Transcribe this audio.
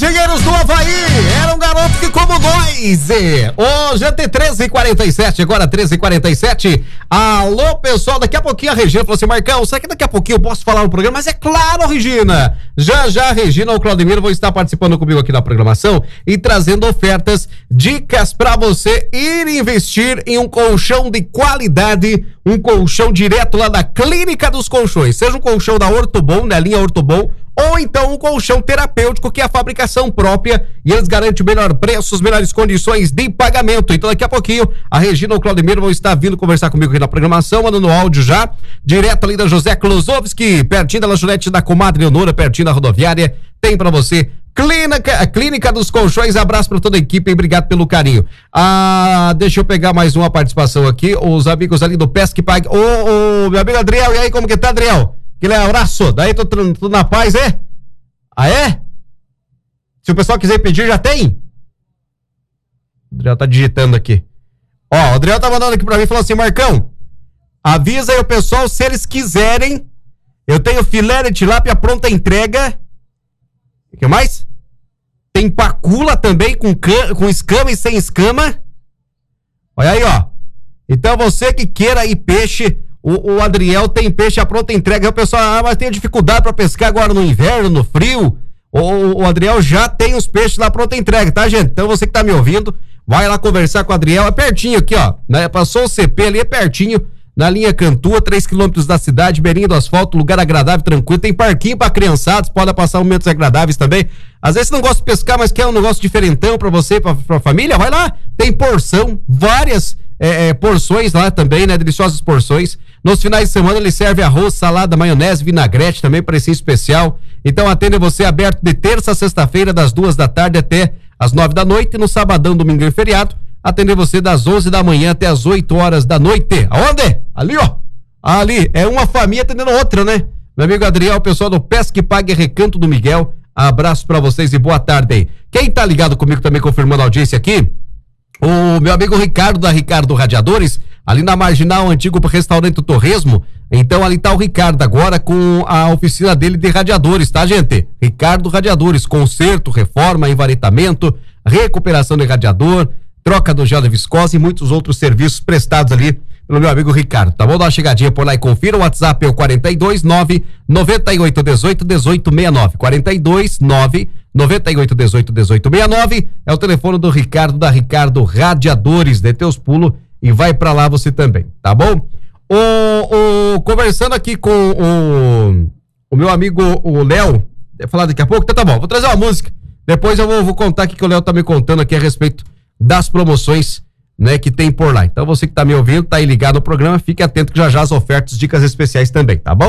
Engenheiros do Havaí, era um garoto que como nós. Hoje é 13h47, agora 13h47. Alô, pessoal, daqui a pouquinho a Regina falou assim, Marcão, será que daqui a pouquinho eu posso falar no programa? Mas é claro, Regina. Já a Regina ou o Claudemiro vão estar participando comigo aqui na programação e trazendo ofertas, dicas pra você ir investir em um colchão de qualidade, um colchão direto lá da Clínica dos Colchões, seja um colchão da Ortobon, da linha Ortobon, ou então um colchão terapêutico que é a fabricação própria e eles garantem o melhor preço, as melhores condições de pagamento. Então daqui a pouquinho a Regina ou o Claudemiro vão estar vindo conversar comigo aqui na programação, mandando áudio já, direto ali da José Klosowski, pertinho da lanchonete da Comadre Leonora, pertinho da rodoviária, tem pra você a Clínica dos Colchões. Abraço pra toda a equipe e obrigado pelo carinho. Deixa eu pegar mais uma participação aqui, os amigos ali do Pesque Pague. Ô, meu amigo Adriel, e aí, como que tá, Adriel? Aquele abraço, daí tô na paz, é? Ah, é? Se o pessoal quiser pedir, já tem? O Adriel tá digitando aqui. Ó, o Adriel tá mandando aqui pra mim, falou assim, Marcão, avisa aí o pessoal se eles quiserem, eu tenho filé de tilápia pronta entrega. O que mais? Tem pacula também com escama e sem escama. Olha aí, ó. Então você que queira aí peixe, o Adriel tem peixe à pronta entrega. O pessoal, mas tem dificuldade para pescar agora no inverno, no frio. O Adriel já tem os peixes lá pronta entrega, tá, gente? Então você que tá me ouvindo, vai lá conversar com o Adriel. É pertinho aqui, ó. Né? Passou o CP ali, é pertinho. Na linha Cantua, 3 quilômetros da cidade, beirinha do asfalto, lugar agradável, tranquilo. Tem parquinho pra criançados, pode passar momentos agradáveis também. Às vezes você não gosta de pescar, mas quer um negócio diferentão pra você, pra família, vai lá. Tem porção, várias porções lá também, né? Deliciosas porções. Nos finais de semana ele serve arroz, salada, maionese, vinagrete também, precinho especial. Então atende você aberto de terça a sexta-feira, das 2 da tarde até as 9 da noite. No sabadão, domingão e feriado, atender você das 11 da manhã até as 8 horas da noite. Aonde? Ali, ó. Ali, é uma família atendendo outra, né? Meu amigo Adriel, pessoal do Pesque Pague Recanto do Miguel, abraço pra vocês e boa tarde aí. Quem tá ligado comigo também, confirmando a audiência aqui, o meu amigo Ricardo, da Ricardo Radiadores, ali na Marginal, antigo restaurante Torresmo. Então ali tá o Ricardo agora com a oficina dele de radiadores, tá, gente? Ricardo Radiadores, conserto, reforma, envaretamento, recuperação de radiador, troca do gel de viscose e muitos outros serviços prestados ali pelo meu amigo Ricardo, tá bom? Dá uma chegadinha por lá e confira. O WhatsApp é o 429-9818-1869. 429-9818-1869 é o telefone do Ricardo, da Ricardo Radiadores. Dê teus pulos e vai pra lá você também, tá bom? Conversando aqui com o meu amigo, o Léo, vai falar daqui a pouco, então tá bom, vou trazer uma música, depois eu vou contar aqui que o Léo tá me contando aqui a respeito das promoções, né, que tem por lá. Então você que tá me ouvindo, tá aí ligado no programa, fique atento que já as ofertas, dicas especiais também, tá bom?